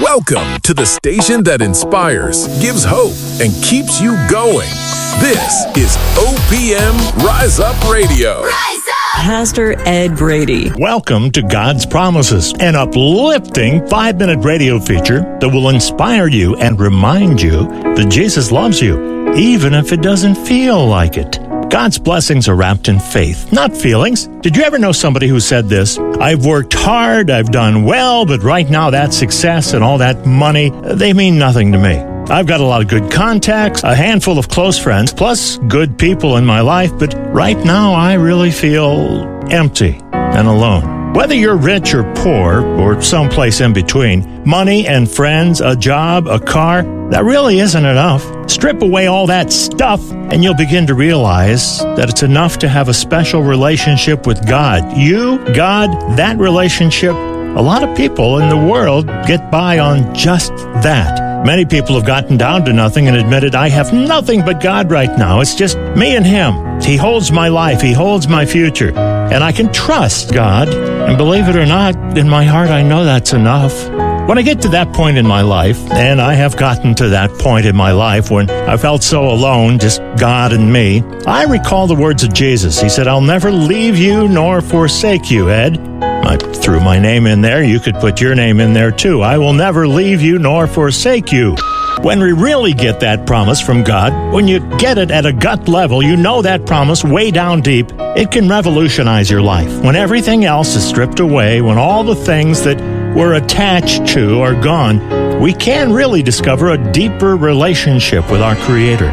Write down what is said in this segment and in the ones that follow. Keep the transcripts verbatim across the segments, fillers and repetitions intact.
Welcome to the station that inspires, gives hope, and keeps you going. This is O P M Rise Up Radio. Rise up! Pastor Ed Brady. Welcome to God's Promises, an uplifting five-minute radio feature that will inspire you and remind you that Jesus loves you, even if it doesn't feel like it. God's blessings are wrapped in faith, not feelings. Did you ever know somebody who said this? I've worked hard, I've done well, but right now that success and all that money, they mean nothing to me. I've got a lot of good contacts, a handful of close friends, plus good people in my life, but right now I really feel empty and alone. Whether you're rich or poor, or someplace in between, money and friends, a job, a car, that really isn't enough. Strip away all that stuff, and you'll begin to realize that it's enough to have a special relationship with God. You, God, that relationship. A lot of people in the world get by on just that. Many people have gotten down to nothing and admitted, I have nothing but God right now. It's just me and Him. He holds my life. He holds my future. And I can trust God. And believe it or not, in my heart, I know that's enough. When I get to that point in my life, and I have gotten to that point in my life when I felt so alone, just God and me, I recall the words of Jesus. He said, I'll never leave you nor forsake you, Ed. I threw my name in there. You could put your name in there too. I will never leave you nor forsake you. When we really get that promise from God, when you get it at a gut level, you know that promise way down deep, it can revolutionize your life. When everything else is stripped away, when all the things that we're attached to are gone, we can really discover a deeper relationship with our Creator.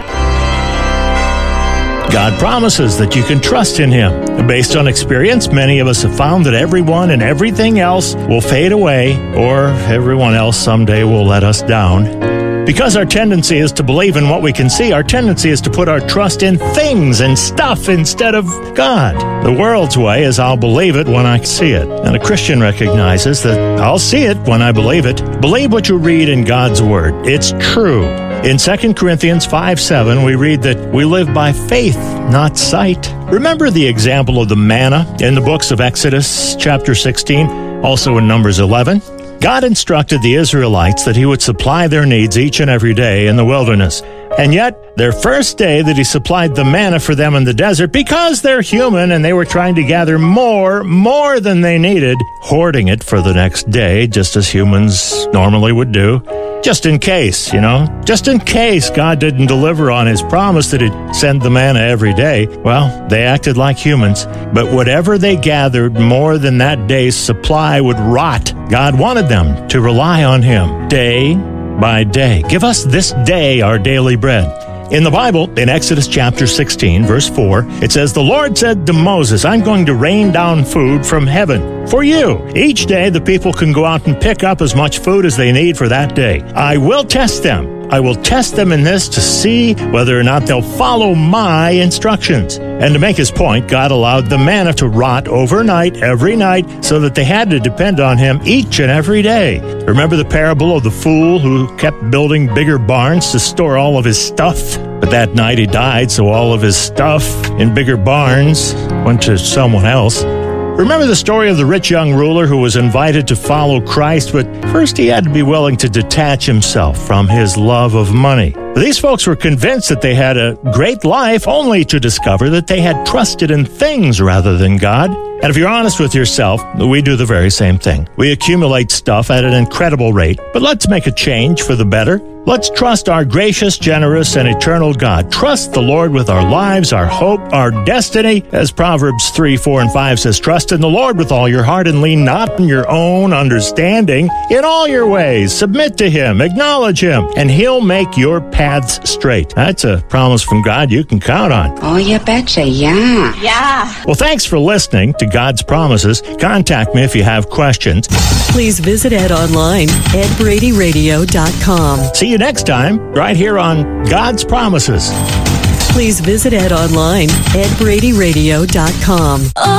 God promises that you can trust in Him. Based on experience, many of us have found that everyone and everything else will fade away, or everyone else someday will let us down. Because our tendency is to believe in what we can see, our tendency is to put our trust in things and stuff instead of God. The world's way is I'll believe it when I see it. And a Christian recognizes that I'll see it when I believe it. Believe what you read in God's Word. It's true. In Second Corinthians five seven, we read that we live by faith, not sight. Remember the example of the manna in the books of Exodus chapter sixteen, also in Numbers eleven? God instructed the Israelites that He would supply their needs each and every day in the wilderness. And yet, their first day that He supplied the manna for them in the desert, because they're human and they were trying to gather more, more than they needed, hoarding it for the next day, just as humans normally would do. Just in case, you know, just in case God didn't deliver on His promise that He'd send the manna every day. Well, they acted like humans, but whatever they gathered more than that day's supply would rot. God wanted them to rely on Him day by day. Give us this day our daily bread. In the Bible, in Exodus chapter sixteen, verse four, it says, The Lord said to Moses, I'm going to rain down food from heaven for you. Each day the people can go out and pick up as much food as they need for that day. I will test them. I will test them in this to see whether or not they'll follow my instructions. And to make his point, God allowed the manna to rot overnight, every night, so that they had to depend on Him each and every day. Remember the parable of the fool who kept building bigger barns to store all of his stuff? But that night he died, so all of his stuff in bigger barns went to someone else. Remember the story of the rich young ruler who was invited to follow Christ, but first he had to be willing to detach himself from his love of money. These folks were convinced that they had a great life, only to discover that they had trusted in things rather than God. And if you're honest with yourself, we do the very same thing. We accumulate stuff at an incredible rate, but let's make a change for the better. Let's trust our gracious, generous, and eternal God. Trust the Lord with our lives, our hope, our destiny. As Proverbs three, four, and five says, trust in the Lord with all your heart and lean not on your own understanding. In all your ways, submit to Him, acknowledge Him, and He'll make your paths straight. That's a promise from God you can count on. Oh, you betcha, yeah. Yeah. Well, thanks for listening to God's Promises. Contact me if you have questions. Please visit Ed online, ed brady radio dot com. See you next time, right here on God's Promises. Please visit Ed online, ed brady radio dot com. Oh.